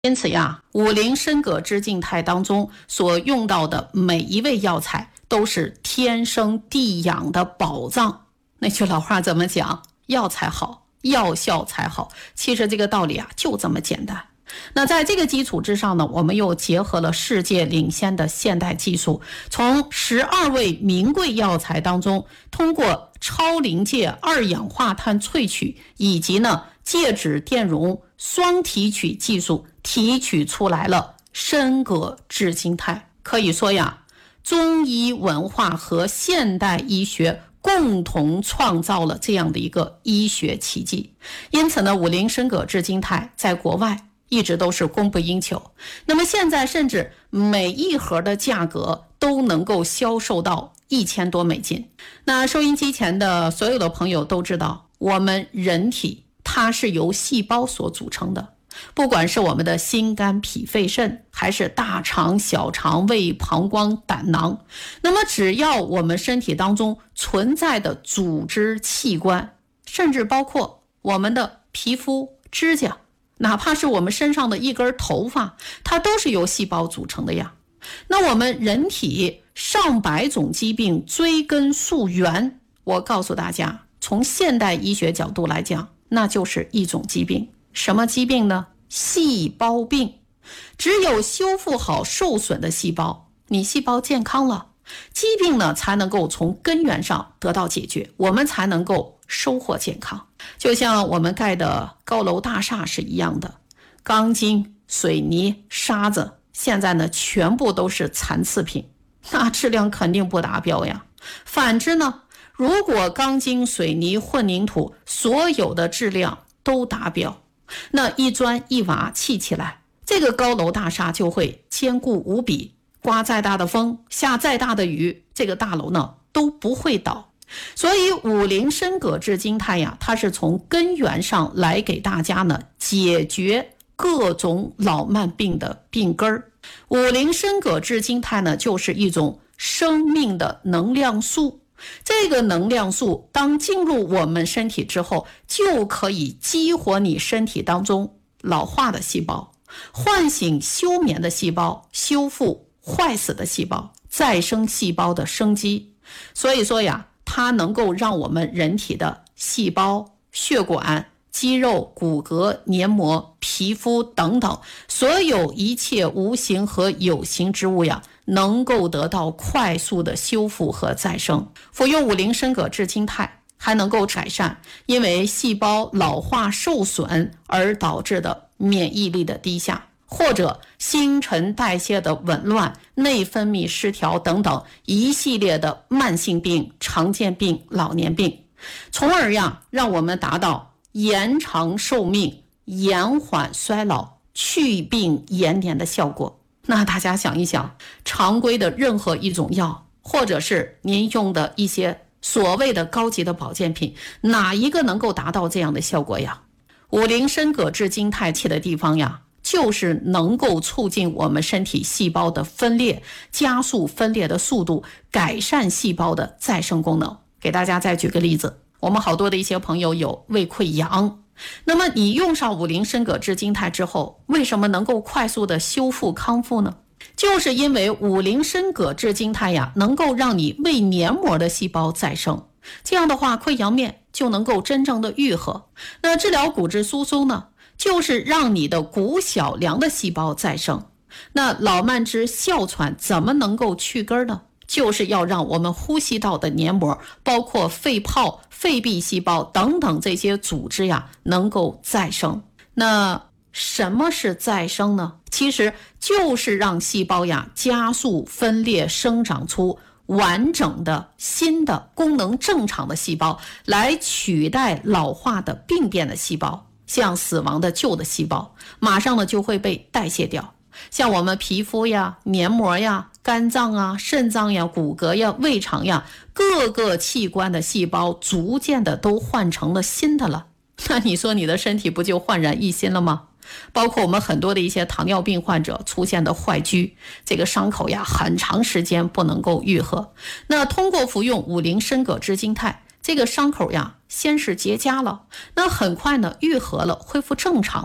因此呀，五苓参葛知金肽当中所用到的每一味药材都是天生地养的宝藏。那句老话怎么讲？药材好，药效才好。其实这个道理啊，就这么简单。那在这个基础之上呢，我们又结合了世界领先的现代技术，从12味名贵药材当中，通过超临界二氧化碳萃取以及呢介质电容双提取技术，提取出来了参葛知金肽。可以说呀，中医文化和现代医学共同创造了这样的一个医学奇迹。因此呢，五苓参葛知金肽在国外一直都是供不应求，那么现在甚至每一盒的价格都能够销售到1000多美金。那收音机前的所有的朋友都知道，我们人体它是由细胞所组成的，不管是我们的心肝脾肺肾，还是大肠小肠胃膀胱胆囊，那么只要我们身体当中存在的组织器官，甚至包括我们的皮肤指甲，哪怕是我们身上的一根头发，它都是由细胞组成的呀。那我们人体上百种疾病追根溯源，我告诉大家，从现代医学角度来讲，那就是一种疾病。什么疾病呢？细胞病。只有修复好受损的细胞，你细胞健康了，疾病呢才能够从根源上得到解决，我们才能够收获健康。就像我们盖的高楼大厦是一样的，钢筋、水泥、沙子现在呢全部都是残次品，那质量肯定不达标呀。反之呢，如果钢筋、水泥、混凝土所有的质量都达标，那一砖一瓦砌起来，这个高楼大厦就会坚固无比，刮再大的风，下再大的雨，这个大楼呢都不会倒。所以五苓参葛知金肽呀，它是从根源上来给大家呢解决各种老慢病的病根儿。五苓参葛知金肽呢，就是一种生命的能量素。这个能量素当进入我们身体之后，就可以激活你身体当中老化的细胞，唤醒休眠的细胞，修复坏死的细胞，再生细胞的生机。所以说呀，它能够让我们人体的细胞、血管、肌肉、骨骼、黏膜、皮肤等等，所有一切无形和有形之物呀，能够得到快速的修复和再生。服用五苓参葛知金肽还能够改善因为细胞老化受损而导致的免疫力的低下，或者新陈代谢的紊乱、内分泌失调等等一系列的慢性病、常见病、老年病，从而呀让我们达到延长寿命、延缓衰老、去病延年的效果。那大家想一想，常规的任何一种药，或者是您用的一些所谓的高级的保健品，哪一个能够达到这样的效果呀？五苓参葛知金肽气的地方呀，就是能够促进我们身体细胞的分裂，加速分裂的速度，改善细胞的再生功能。给大家再举个例子，我们好多的一些朋友有胃溃疡，那么你用上五苓参葛知金肽之后，为什么能够快速的修复康复呢？就是因为五苓参葛知金肽呀，能够让你胃黏膜的细胞再生，这样的话溃疡面就能够真正的愈合。那治疗骨质疏松呢，就是让你的骨小梁的细胞再生。那老慢支、哮喘怎么能够去根呢？就是要让我们呼吸道的黏膜，包括肺泡、肺壁细胞等等这些组织呀，能够再生。那什么是再生呢？其实就是让细胞呀加速分裂，生长出完整的新的功能正常的细胞，来取代老化的病变的细胞。像死亡的旧的细胞，马上呢就会被代谢掉。像我们皮肤呀、黏膜呀、肝脏啊、肾脏呀、骨骼呀、胃肠呀，各个器官的细胞逐渐的都换成了新的了。那你说你的身体不就焕然一新了吗？包括我们很多的一些糖尿病患者出现的坏疽，这个伤口呀很长时间不能够愈合。那通过服用五苓参葛知金肽，这个伤口呀先是结痂了，那很快呢愈合了，恢复正常了。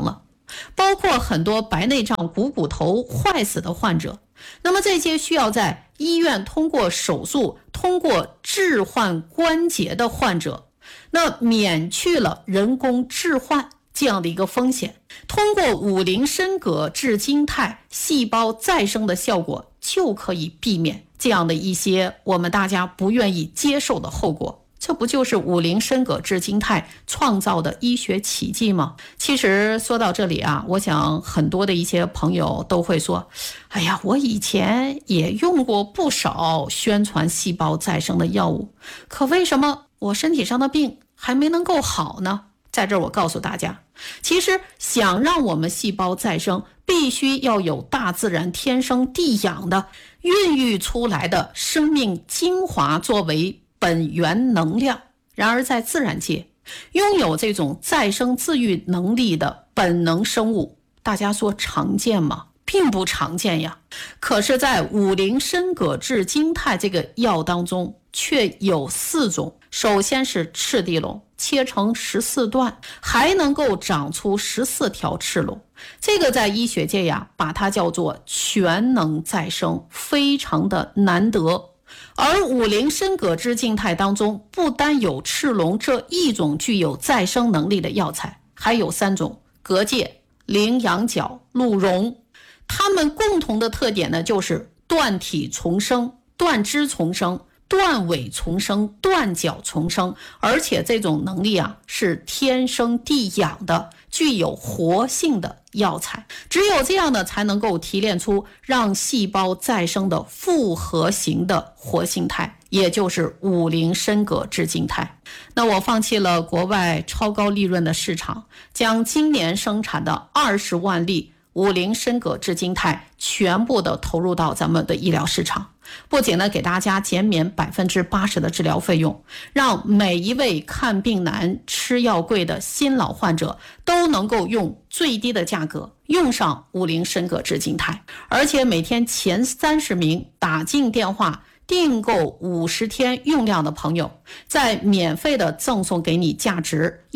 包括很多白内障、股骨头坏死的患者。那么这些需要在医院通过手术、通过置换关节的患者，那免去了人工置换这样的一个风险，通过五零升格致晶态细胞再生的效果，就可以避免这样的一些我们大家不愿意接受的后果。这不就是五零升格致晶态创造的医学奇迹吗？其实说到这里啊，我想很多的一些朋友都会说，哎呀，我以前也用过不少宣传细胞再生的药物，可为什么我身体上的病还没能够好呢？在这儿我告诉大家，其实想让我们细胞再生，必须要有大自然天生地养的孕育出来的生命精华作为本源能量。然而在自然界，拥有这种再生自愈能力的本能生物，大家说常见吗？并不常见呀。可是在五零升格致晶态这个药当中却有4种。首先是赤地龙，切成14段，还能够长出14条赤龙。这个在医学界呀，把它叫做全能再生，非常的难得。而五零升格致晶态当中，不单有赤龙这一种具有再生能力的药材，还有3种：蛤蚧、羚羊角、鹿茸。它们共同的特点呢，就是断体重生、断肢重生、断尾重生、断角重生，而且这种能力啊是天生地养的，具有活性的药材。只有这样的才能够提炼出让细胞再生的复合型的活性态，也就是五零升格致晶态。那我放弃了国外超高利润的市场，将今年生产的20万粒五零升格致晶态全部的投入到咱们的医疗市场，不仅呢给大家减免80%的治疗费用，让每一位看病难、吃药贵的新老患者都能够用最低的价格用上五零升格致晶态，而且每天前30名打进电话订购50天用量的朋友，再免费的赠送给你价值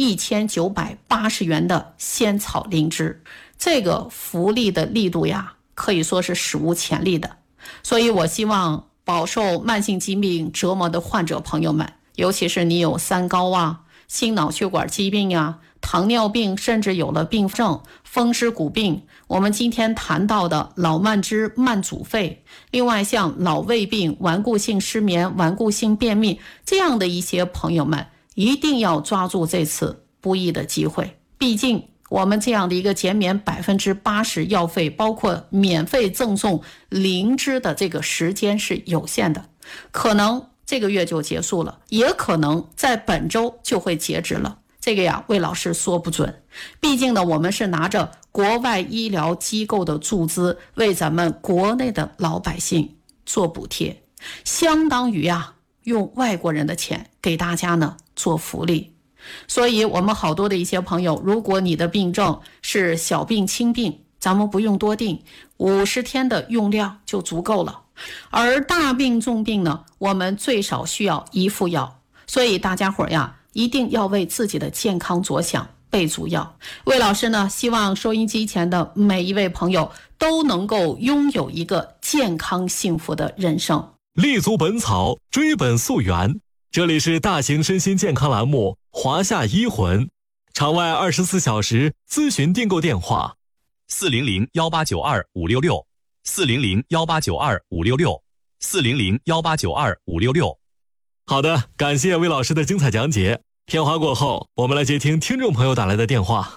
1980元的仙草灵芝。这个福利的力度呀，可以说是史无前例的。所以我希望饱受慢性疾病折磨的患者朋友们，尤其是你有三高啊、心脑血管疾病啊、糖尿病，甚至有了并发症、风湿骨病，我们今天谈到的老慢支、慢阻肺，另外像老胃病、顽固性失眠、顽固性便秘这样的一些朋友们，一定要抓住这次不易的机会。毕竟我们这样的一个减免80%药费，包括免费赠送灵芝的这个时间是有限的，可能这个月就结束了，也可能在本周就会截止了。这个呀，魏老师说不准。毕竟呢，我们是拿着国外医疗机构的注资，为咱们国内的老百姓做补贴，相当于啊，用外国人的钱给大家呢做福利。所以我们好多的一些朋友，如果你的病症是小病轻病，咱们不用多订，50天的用量就足够了。而大病重病呢，我们最少需要1副药。所以大家伙呀，一定要为自己的健康着想，备足药。魏老师呢，希望收音机前的每一位朋友都能够拥有一个健康幸福的人生。 立足本草，追本溯源。这里是大型身心健康栏目华夏医魂，场外24小时咨询订购电话 400-1892-566，400-1892-566，400-1892-566。 好的，感谢魏老师的精彩讲解。片花过后，我们来接听听众朋友打来的电话。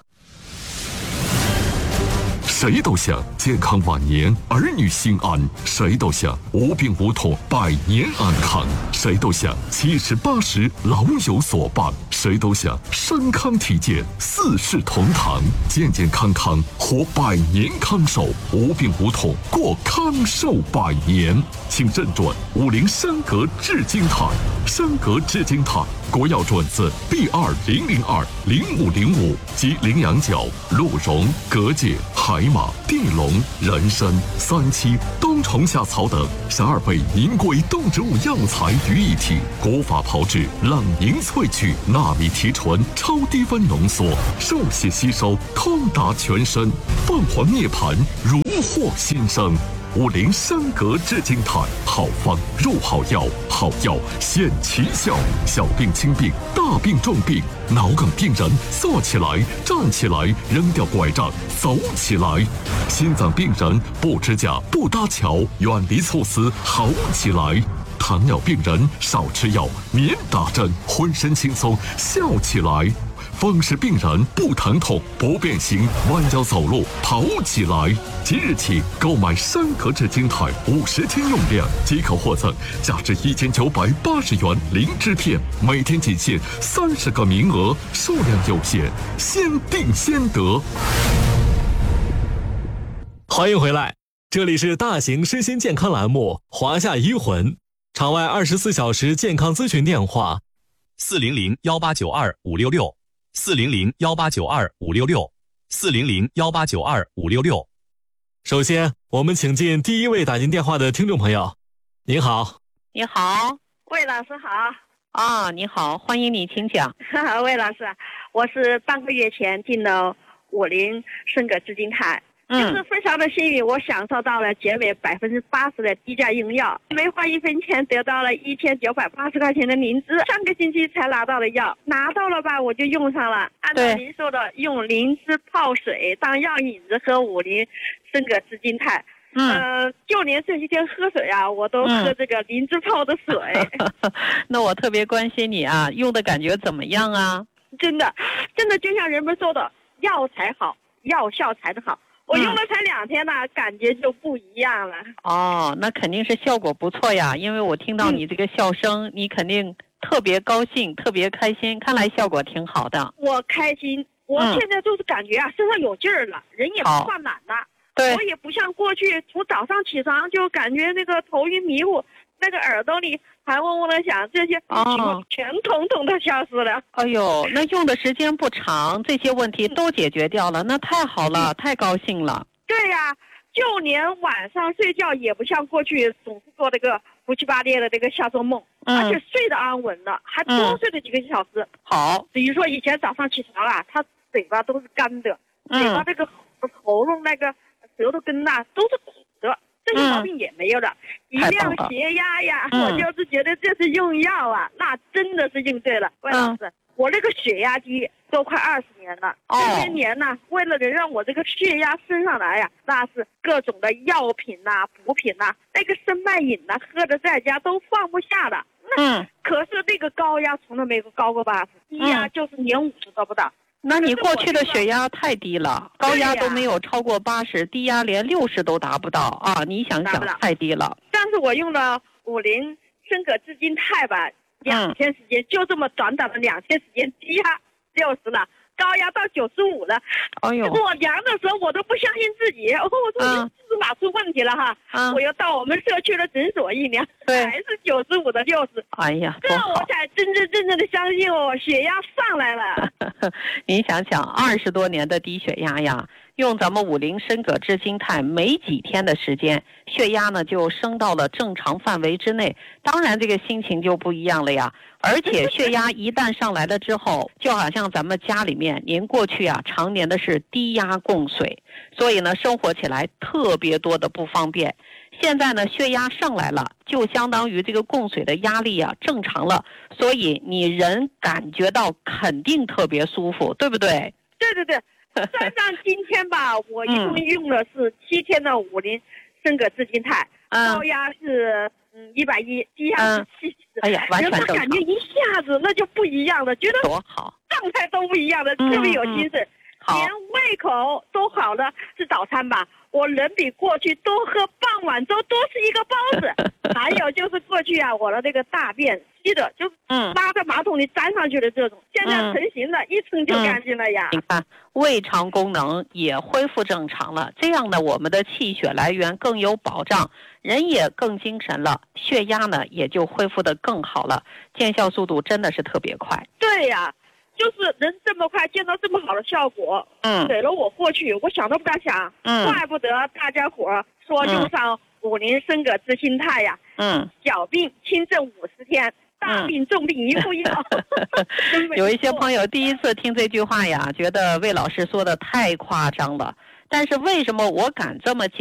谁都想健康晚年，儿女心安；谁都想无病无痛，百年安康；谁都想70、80老有所伴；谁都想身康体健，四世同堂，健健康康活百年康寿，无病无痛过康寿百年。请认准50升格致晶态，升格致晶态国药准字 B2002-0505 及羚羊角、鹿茸、蛤蚧、海马、地龙、人参、3七都虫下草等12味名贵动植物药材于一体，古法炮制，冷凝萃取，纳米提纯，超低温浓缩，受血吸收，通达全身，凤凰涅槃，如获新生。武陵山阁治惊泰，好方入好药，好药显奇效。小病轻病，大病重病，脑梗病人坐起来、站起来，扔掉拐杖，走起来；心脏病人不支架、不搭桥，远离猝死，好起来；糖尿病人少吃药，免打针，浑身轻松，笑起来。风湿病人不疼痛、不变形，弯腰走路跑起来。即日起购买山阁治惊泰50斤用量，即可获赠价值1980元灵芝片，每天仅限30个名额，数量有限，先订先得。 欢迎回来，这里是大型身心健康栏目《华夏医魂》，场外24小时健康咨询电话 ：400-1892-566，400-1892-566，400-1892-566。首先，我们请进第一位打进电话的听众朋友。您好。 你好， 魏老师好。 啊，你好，欢迎你，请讲。 魏老师，我是半个月前进了武陵参葛治惊泰，就是非常的幸运，我享受到了减免80%的低价用药，没花1分钱得到了1980块钱的灵芝，上个星期才拿到了药，拿到了吧我就用上了，按照您说的用灵芝泡水当药引子喝武陵参葛治惊泰。就连这些天喝水啊，我都喝这个灵芝泡的水。 那我特别关心你啊，用的感觉怎么样啊？ 真的就像人们说的，药才好，药效才好。我用了才2天呢，感觉就不一样了。 哦，那肯定是效果不错呀，因为我听到你这个笑声，你肯定特别高兴，特别开心，看来效果挺好的。 我开心，我现在就是感觉啊，身上有劲儿了，人也不犯懒了。 对， 我也不像过去从早上起床就感觉那个头晕迷糊，那个耳朵里还嗡嗡的响，这些情况全统统的消失了。 哎呦，那用的时间不长，这些问题都解决掉了，那太好了，太高兴了。 对呀，就连晚上睡觉也不像过去总是做那个胡七八咧的那个瞎做梦，而且睡得安稳了，还多睡了几个小时。 好， 比如说以前早上起床啊，他嘴巴都是干的，嘴巴这个喉咙那个舌头根呐都是苦的，这些毛病也没有了。一量血压呀，我就是觉得这是用药啊，那真的是用对了。魏老师，我这个血压低都快20年了，这些年呢，为了能让我这个血压升上来呀，那是各种的药品呐、补品呐，那个生脉饮呐，喝的在家都放不下了。可是那个高压从来没有高过80，低压就是连50都不到。 那你过去的血压太低了，高压都没有超过80，低压连60都达不到啊！你想想，太低了。 但是我用了武陵参葛治惊泰吧，2天时间，就这么短短的2天时间，低压60了，高压到95了。哎呦！我量的时候我都不相信自己，我说是哪出问题了哈？我又到我们社区的诊所一量，还是95的60。 哎呀， 这我才真正的相信我血压上来了。 您想想，20多年的低血压呀，用咱们武陵参葛治惊泰没几天的时间，血压呢就升到了正常范围之内，当然这个心情就不一样了呀。而且血压一旦上来了之后，就好像咱们家里面您过去啊常年的是低压供水，所以呢生活起来特别多的不方便。现在呢血压上来了，就相当于这个供水的压力啊正常了，所以你人感觉到肯定特别舒服，对不对？ 对。算上今天吧，我一共用的是7天的武陵参葛治惊泰，高压是110，低压是70。 哎呀，完全正常。 感觉一下子那就不一样了，觉得多好， 状态都不一样的，特别有精神，连胃口都好了。是早餐吧，我人比过去多喝半碗粥，多吃1个包子。还有就是过去啊，我的那个大便稀的，就拉在马桶里粘上去的这种，现在成型了，一冲就干净了呀。 你看，胃肠功能也恢复正常了，这样呢，我们的气血来源更有保障，人也更精神了，血压呢也就恢复得更好了，见效速度真的是特别快。 对呀。就是能这么快见到这么好的效果，给了我过去，我想都不敢想，怪不得大家伙说用上五灵参葛知心肽呀，小病轻症50天，大病重病一副药。 有一些朋友第一次听这句话呀，觉得魏老师说的太夸张了，但是为什么我敢这么讲？